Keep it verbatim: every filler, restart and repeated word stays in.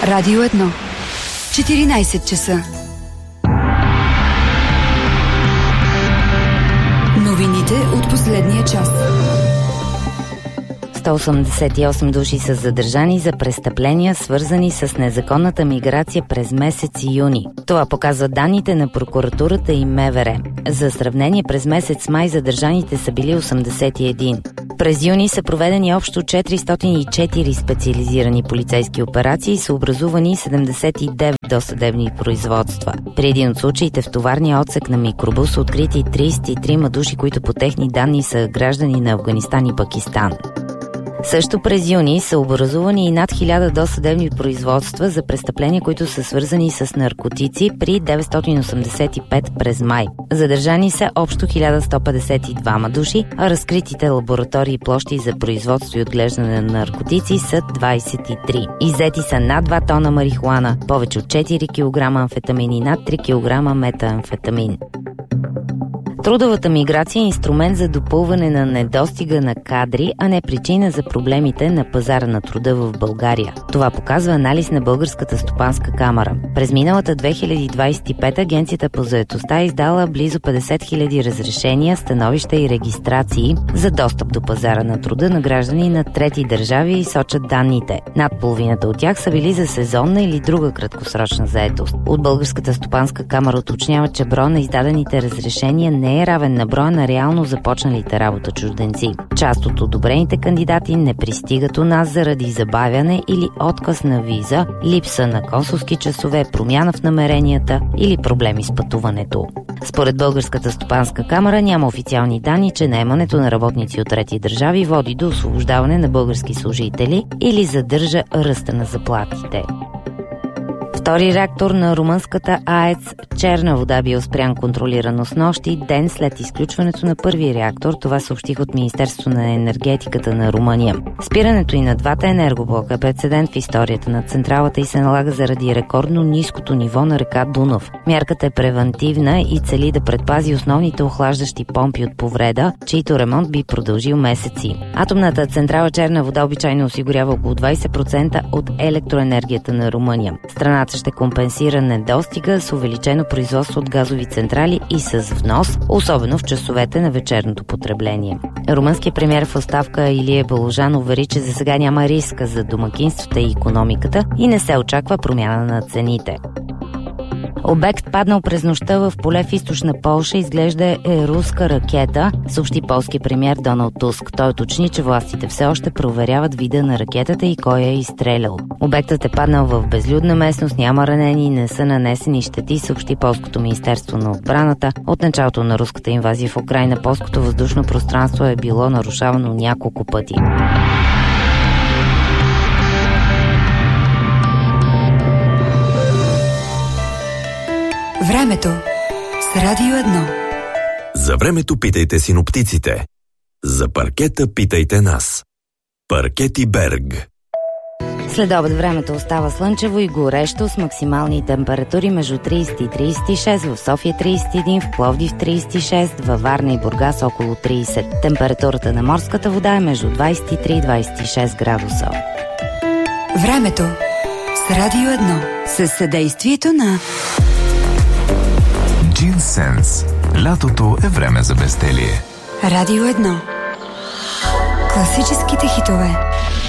Радио едно. четиринайсет часа. Новините от последния час. сто осемдесет и осем души са задържани за престъпления, свързани с незаконната миграция през месец юни. Това показват данните на прокуратурата и МВР. За сравнение, през месец май задържаните са били осемдесет и един. През юни са проведени общо четиристотин и четири специализирани полицейски операции и са образувани седемдесет и девет досъдебни производства. При един от случаите в товарния отсек на микробус са открити трийсет и трима души, които по техни данни са граждани на Афганистан и Пакистан. Също през юни са образувани и над хиляда досъдебни производства за престъпления, които са свързани с наркотици, при деветстотин осемдесет и пет през май. Задържани са общо хиляда сто петдесет и двама души, а разкритите лаборатории и площи за производство и отглеждане на наркотици са двайсет и три. Иззети са над два тона марихуана, повече от четири килограма амфетамин и над три килограма метаамфетамин. Трудовата миграция е инструмент за допълване на недостига на кадри, а не причина за проблемите на пазара на труда в България. Това показва анализ на Българската стопанска камара. През миналата две хиляди двайсет и пета Агенцията по заетостта е издала близо петдесет хиляди разрешения, становища и регистрации за достъп до пазара на труда на граждани на трети държави и сочат данните. Над половината от тях са били за сезонна или друга краткосрочна заетост. От Българската стопанска камара уточнява, че броя на издадените разрешения не е равен на броя на реално започналите работа чужденци. Част от одобрените кандидати не пристигат у нас заради забавяне или отказ на виза, липса на консулски часове, промяна в намеренията или проблеми с пътуването. Според Българската стопанска камара няма официални данни, че наемането на работници от трети държави води до освобождаване на български служители или задържа ръста на заплатите. Втори реактор на румънската АЕЦ Черна вода бил спрян контролирано с нощи, ден след изключването на първи реактор. Това съобщих от Министерството на енергетиката на Румъния. Спирането и на двата енергоблока е прецедент в историята на централата и се налага заради рекордно ниското ниво на река Дунав. Мярката е превантивна и цели да предпази основните охлаждащи помпи от повреда, чийто ремонт би продължил месеци. Атомната централа Черна вода обичайно осигурява около двайсет процента от електроенергията на Румъния. Страната ще компенсира недостига с увеличено производство от газови централи и с внос, особено в часовете на вечерното потребление. Румънският премиер в оставка Илия Балужан увери, че за сега няма риска за домакинствата и икономиката и не се очаква промяна на цените. Обект, паднал през нощта в поле в източна Полша, изглежда е руска ракета, съобщи полски премиер Доналд Туск. Той уточни, че властите все още проверяват вида на ракетата и кой я е изстрелял. Обектът е паднал в безлюдна местност, няма ранени и не са нанесени щети, съобщи полското министерство на отбраната. От началото на руската инвазия в Украйна полското въздушно пространство е било нарушавано няколко пъти. Времето с Радио едно. За времето питайте синоптиците. За паркета питайте нас. Паркети Берг. След обед времето остава слънчево и горещо с максимални температури между трийсет и трийсет и шест, в София трийсет и един, в Пловдив трийсет и шест, във Варна и Бургас около трийсет. Температурата на морската вода е между двайсет и три и двайсет и шест градуса. Времето с Радио едно. Със съдействието на Джинсенс. Лятото е време за безделие. Радио едно. Класическите хитове.